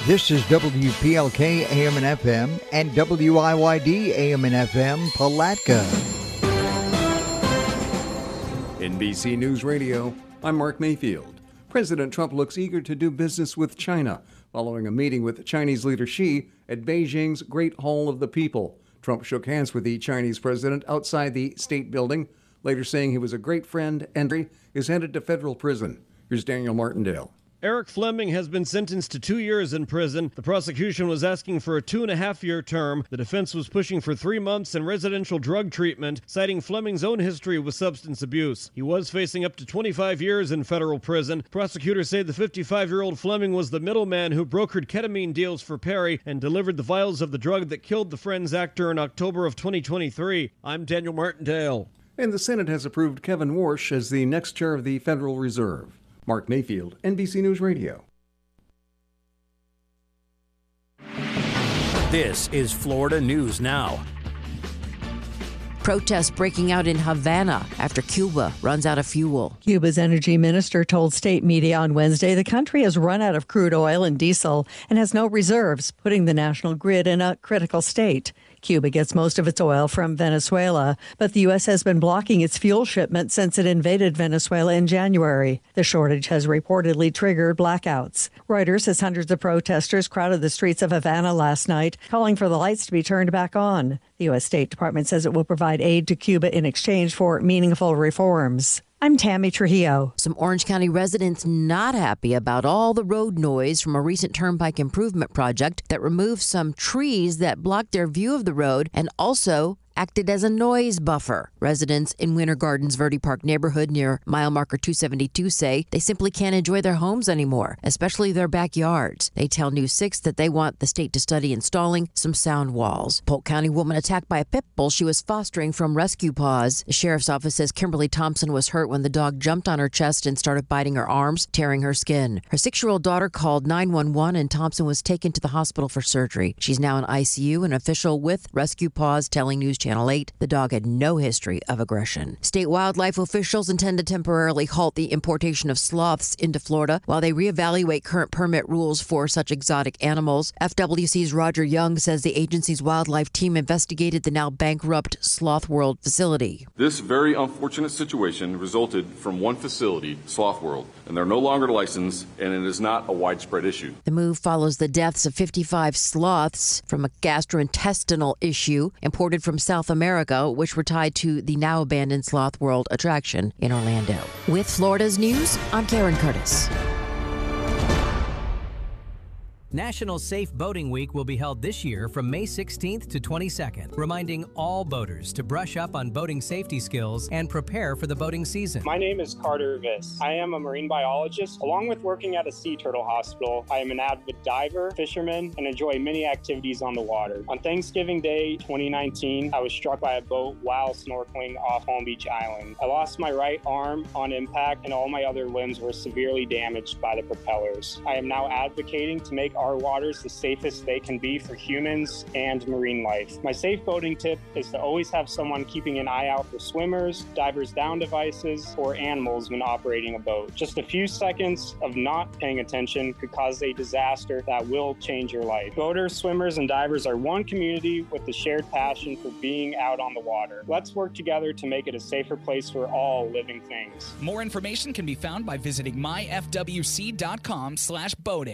This is WPLK AM and FM and WIYD AM and FM Palatka. NBC News Radio, I'm Mark Mayfield. President Trump looks eager to do business with China following a meeting with Chinese leader Xi at Beijing's Great Hall of the People. Trump shook hands with the Chinese president outside the State Building, later saying he was a great friend and is headed to federal prison. Here's Daniel Martindale. Eric Fleming has been sentenced to 2 years in prison. The prosecution was asking for a 2.5-year term. The defense was pushing for 3 months in residential drug treatment, citing Fleming's own history with substance abuse. He was facing up to 25 years in federal prison. Prosecutors say the 55-year-old Fleming was the middleman who brokered ketamine deals for Perry and delivered the vials of the drug that killed the Friends actor in October of 2023. I'm Daniel Martindale. And the Senate has approved Kevin Warsh as the next chair of the Federal Reserve. Mark Mayfield, NBC News Radio. This is Florida News Now. Protests breaking out in Havana after Cuba runs out of fuel. Cuba's energy minister told state media on Wednesday the country has run out of crude oil and diesel and has no reserves, putting the national grid in a critical state. Cuba gets most of its oil from Venezuela, but the U.S. has been blocking its fuel shipments since it invaded Venezuela in January. The shortage has reportedly triggered blackouts. Reuters says hundreds of protesters crowded the streets of Havana last night, calling for the lights to be turned back on. The U.S. State Department says it will provide aid to Cuba in exchange for meaningful reforms. I'm Tammy Trujillo. Some Orange County residents not happy about all the road noise from a recent turnpike improvement project that removed some trees that blocked their view of the road and also acted as a noise buffer. Residents in Winter Gardens Verde Park neighborhood near mile marker 272 say they simply can't enjoy their homes anymore, especially their backyards. They tell News 6 that they want the state to study installing some sound walls. Polk County woman attacked by a pit bull she was fostering from Rescue Paws. The sheriff's office says Kimberly Thompson was hurt when the dog jumped on her chest and started biting her arms, tearing her skin. Her 6-year-old daughter called 911 and Thompson was taken to the hospital for surgery. She's now in ICU. An official with Rescue Paws telling News Channel 8 the dog had no history of aggression. State wildlife officials intend to temporarily halt the importation of sloths into Florida while they reevaluate current permit rules for such exotic animals. FWC's Roger Young says the agency's wildlife team investigated the now bankrupt Sloth World facility. This very unfortunate situation resulted from one facility, Sloth World, and they're no longer licensed, and it is not a widespread issue. The move follows the deaths of 55 sloths from a gastrointestinal issue imported from South America, which were tied to the now abandoned Sloth World attraction in Orlando. With Florida's news, I'm Karen Curtis. National Safe Boating Week will be held this year from May 16th to 22nd, reminding all boaters to brush up on boating safety skills and prepare for the boating season. My name is Carter Viss. I am a marine biologist. Along with working at a sea turtle hospital, I am an avid diver, fisherman, and enjoy many activities on the water. On Thanksgiving Day 2019, I was struck by a boat while snorkeling off Palm Beach Island. I lost my right arm on impact, and all my other limbs were severely damaged by the propellers. I am now advocating to make our waters the safest they can be for humans and marine life. My safe boating tip is to always have someone keeping an eye out for swimmers, divers down devices, or animals when operating a boat. Just a few seconds of not paying attention could cause a disaster that will change your life. Boaters, swimmers, and divers are one community with a shared passion for being out on the water. Let's work together to make it a safer place for all living things. More information can be found by visiting myfwc.com/boating.